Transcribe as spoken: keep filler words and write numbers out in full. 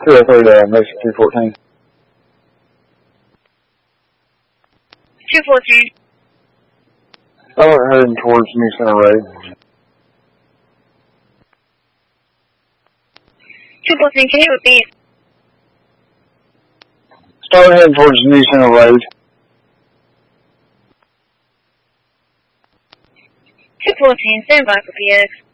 two oh three to Mason two fourteen. two fourteen. Oh, we're heading towards New Center Road. two fourteen, can you repeat? Start heading towards New Center Road. two fourteen, stand by for P X.